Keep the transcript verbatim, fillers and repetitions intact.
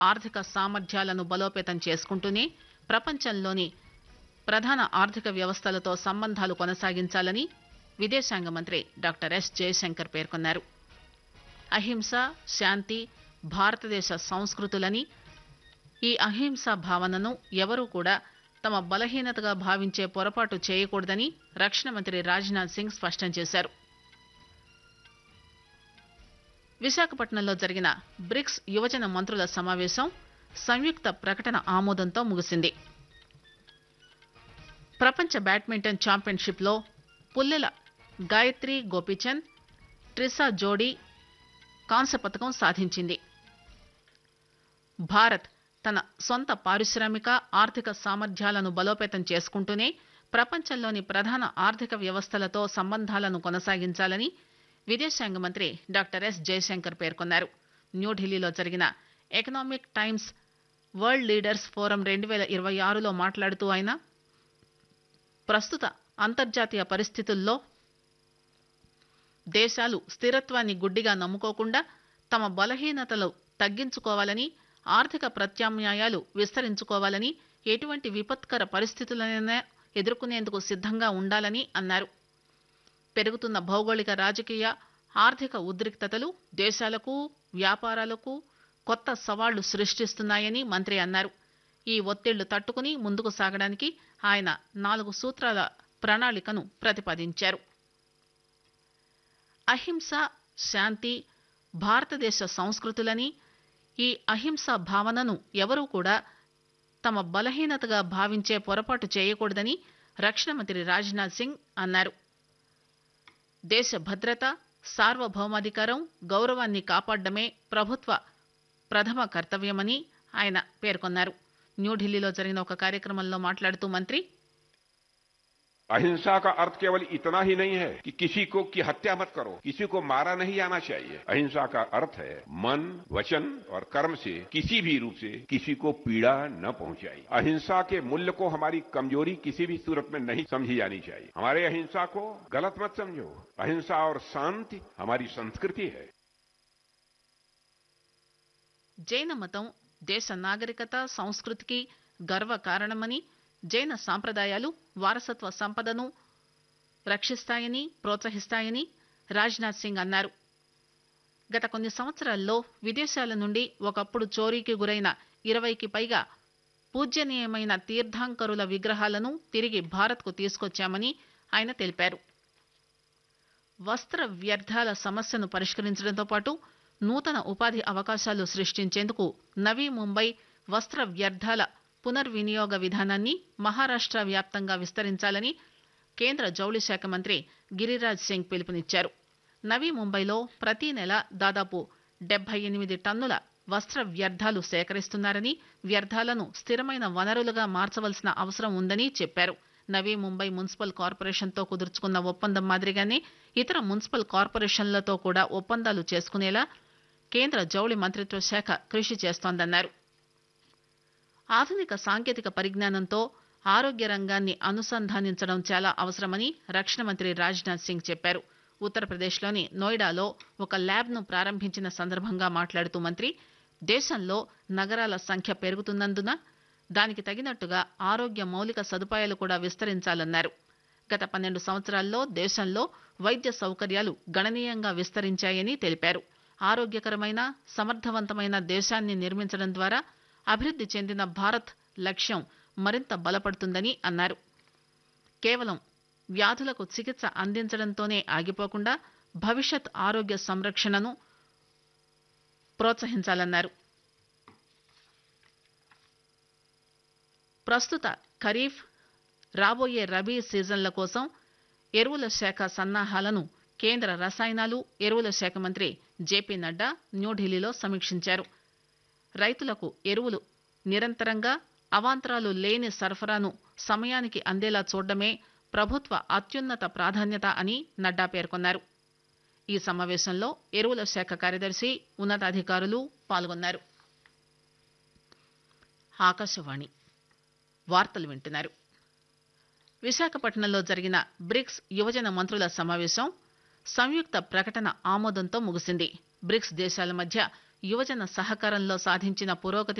ఆర్థిక సామర్థ్యాలను బలోపేతం చేసుకుంటూనే ప్రపంచంలోని ప్రధాన ఆర్థిక వ్యవస్థలతో సంబంధాలు కొనసాగించాలని విదేశాంగ మంత్రి డాక్టర్ ఎస్ జయశంకర్ పేర్కొన్నారు. అహింస, శాంతి భారతదేశ సంస్కృతులని, ఈ అహింసా భావనను ఎవరూ కూడా తమ బలహీనతగా భావించే పొరపాటు చేయకూడదని రక్షణ మంత్రి రాజ్నాథ్ సింగ్ స్పష్టం చేశారు. విశాఖపట్నంలో జరిగిన బ్రిక్స్ యువజన మంత్రుల సమావేశం సంయుక్త ప్రకటన ఆమోదంతో ముగిసింది. ప్రపంచ బ్యాడ్మింటన్ ఛాంపియన్షిప్ లో పుల్లెల గాయత్రి గోపీచంద్ ట్రిసా జోడీ కాంస్య పతకం సాధించింది. భారత్ తన సొంత పారిశ్రామిక ఆర్థిక సామర్థ్యాలను బలోపేతం చేసుకుంటూనే ప్రపంచంలోని ప్రధాన ఆర్థిక వ్యవస్థలతో సంబంధాలను కొనసాగించాలని విదేశాంగ మంత్రి డాక్టర్ ఎస్ జయశంకర్ పేర్కొన్నారు. న్యూఢిల్లీలో జరిగిన economic times world leaders forum రెండు వేల ఇరవై ఆరులో మాట్లాడుతూ ఆయన ప్రస్తుత అంతర్జాతీయ పరిస్థితుల్లో దేశాలు స్థిరత్వాన్ని గుడ్డిగా నమ్ముకోకుండా తమ బలహీనతలు తగ్గించుకోవాలని, ఆర్థిక ప్రత్యామ్నాయాలు విస్తరించుకోవాలని, ఎటువంటి విపత్కర పరిస్థితులనైనా ఎదుర్కొనేందుకు సిద్ధంగా ఉండాలని అన్నారు. పెరుగుతున్న భౌగోళిక రాజకీయ ఆర్థిక ఉద్రిక్తతలు దేశాలకు, వ్యాపారాలకు కొత్త సవాళ్లు సృష్టిస్తున్నాయని మంత్రి అన్నారు. ఈ ఒత్తిళ్లు తట్టుకుని ముందుకు సాగడానికి ఆయన నాలుగు సూత్రాల ప్రణాళికను ప్రతిపాదించారు. అహింస, శాంతి భారతదేశ సంస్కృతులని, ఈ అహింసా భావనను ఎవరూ కూడా తమ బలహీనతగా భావించే పొరపాటు చేయకూడదని రక్షణ మంత్రి రాజ్నాథ్ సింగ్ అన్నారు. దేశ భద్రత, సార్వభౌమాధికారం, గౌరవాన్ని కాపాడడమే ప్రభుత్వ ప్రథమ కర్తవ్యమని ఆయన పేర్కొన్నారు. న్యూఢిల్లీలో జరిగిన ఒక కార్యక్రమంలో మాట్లాడుతూ మంత్రి अहिंसा का अर्थ केवल इतना ही नहीं है कि किसी को की हत्या मत करो, किसी को मारा नहीं जाना चाहिए. अहिंसा का अर्थ है मन, वचन और कर्म से किसी भी रूप से किसी को पीड़ा न पहुंचाई. अहिंसा के मूल्य को हमारी कमजोरी किसी भी सूरत में नहीं समझी जानी चाहिए. हमारे अहिंसा को गलत मत समझो. अहिंसा और शांति हमारी संस्कृति है. జైన మతం దేశ నాగరికత, సంస్కృతికి గర్వ కారణమని, జైన సాంప్రదాయాలు వారసత్వ సంపదను రక్షిస్తాయని, ప్రోత్సహిస్తాయని రాజ్నాథ్ సింగ్ అన్నారు. గత కొన్ని సంవత్సరాల్లో విదేశాల నుండి ఒకప్పుడు చోరీకి గురైన ఇరవైకి పైగా పూజ్యనీయమైన తీర్థాంకరుల విగ్రహాలను తిరిగి భారత్కు తీసుకొచ్చామని ఆయన తెలిపారు. వస్త్ర వ్యర్థాల సమస్యను పరిష్కరించడంతో పాటు నూతన ఉపాధి అవకాశాలు సృష్టించేందుకు నవీ ముంబై వస్త్ర వ్యర్థాల పునర్వినియోగ విధానాన్ని మహారాష్ట్ర వ్యాప్తంగా విస్తరించాలని కేంద్ర జౌళి శాఖ మంత్రి గిరిరాజ్ సింగ్ పిలుపునిచ్చారు. నవీ ముంబైలో ప్రతి నెల దాదాపు డెబ్బై ఎనిమిది టన్నుల వస్త్ర వ్యర్థాలు సేకరిస్తున్నారని, వ్యర్థాలను స్థిరమైన వనరులుగా మార్చవలసిన అవసరం ఉందని చెప్పారు. నవీ ముంబై మున్సిపల్ కార్పొరేషన్తో కుదుర్చుకున్న ఒప్పందం మాదిరిగానే ఇతర మున్సిపల్ కార్పొరేషన్లతో కూడా ఒప్పందాలు చేసుకునేలా కేంద్ర జౌళి మంత్రిత్వ శాఖ కృషి చేస్తోందన్నారు. ఆధునిక సాంకేతిక పరిజ్ఞానంతో ఆరోగ్య రంగాన్ని అనుసంధానించడం చాలా అవసరమని రక్షణ మంత్రి రాజ్నాథ్ సింగ్ చెప్పారు. ఉత్తరప్రదేశ్లోని నోయిడాలో ఒక ల్యాబ్ను ప్రారంభించిన సందర్భంగా మాట్లాడుతూ మంత్రి దేశంలో నగరాల సంఖ్య పెరుగుతున్నందున దానికి తగినట్టుగా ఆరోగ్య మౌలిక సదుపాయాలు కూడా విస్తరించాలన్నారు. గత పన్నెండు సంవత్సరాల్లో దేశంలో వైద్య సౌకర్యాలు గణనీయంగా విస్తరించాయని తెలిపారు. ఆరోగ్యకరమైన, సమర్థవంతమైన దేశాన్ని నిర్మించడం ద్వారా అభివృద్ధి చెందిన భారత్ లక్ష్యం మరింత బలపడుతుందని అన్నారు. కేవలం వ్యాధులకు చికిత్స అందించడంతోనే ఆగిపోకుండా భవిష్యత్ ఆరోగ్య సంరక్షణను ప్రోత్సహించాలన్నారు. ప్రస్తుత ఖరీఫ్, రాబోయే రబీ సీజన్ల కోసం ఎరువుల శాఖ సన్నాహాలను కేంద్ర రసాయనాలు, ఎరువుల శాఖ మంత్రి జేపీ నడ్డా న్యూఢిల్లీలో సమీక్షించారు. రైతులకు ఎరువులు నిరంతరంగా, అవాంతరాలు లేని సరఫరాను సమయానికి అందేలా చూడడమే ప్రభుత్వ అత్యున్నత ప్రాధాన్యత అని నడ్డా పేర్కొన్నారు. ఈ సమావేశంలో ఎరువుల శాఖ కార్యదర్శి, ఉన్నతాధికారులు పాల్గొన్నారు. ఆకాశవాణి వార్తలు వింటున్నారు. విశాఖపట్నంలో జరిగిన బ్రిక్స్ యువజన మంత్రుల సమావేశం సంయుక్త ప్రకటన ఆమోదంతో ముగిసింది. బ్రిక్స్ దేశాల మధ్య యువజన సహకారంలో సాధించిన పురోగతి